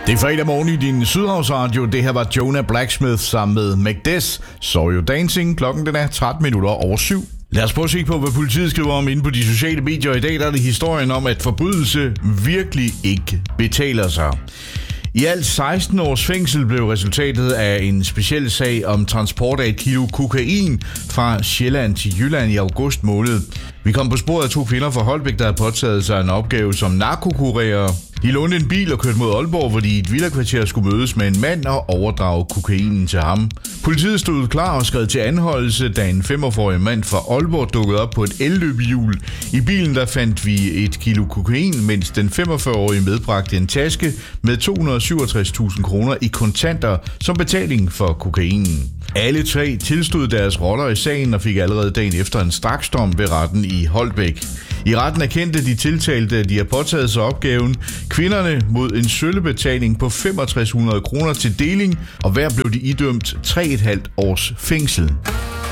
Det er fredag morgen i din Sydhavsradio. Det her var Jonah Blacksmith sammen med Magdes. Saw You Dancing. Klokken den er 7:13. Lad os prøve at se på, hvad politiet skriver om inde på de sociale medier. I dag der er det historien om, at forbrydelse virkelig ikke betaler sig. I alt 16 års fængsel blev resultatet af en speciel sag om transport af 1 kilo kokain fra Sjælland til Jylland i august måned. Vi kom på sporet af 2 kvinder fra Holbæk, der havde påtaget sig en opgave som narkokurerer. De lånte en bil og kørte mod Aalborg, hvor de i et villakvarter skulle mødes med en mand og overdrage kokainen til ham. Politiet stod klar og skred til anholdelse, da en 45-årig mand fra Aalborg dukkede op på et elløbehjul. I bilen der fandt vi 1 kilo kokain, mens den 45-årige medbragte en taske med 267.000 kroner i kontanter som betaling for kokainen. Alle 3 tilstod deres roller i sagen og fik allerede dagen efter en straksdom ved retten i Holbæk. I retten erkendte de tiltalte, at de har påtaget sig opgaven. Kvinderne mod en sølvbetaling på 6500 kroner til deling, og hver blev de idømt 3,5 års fængsel.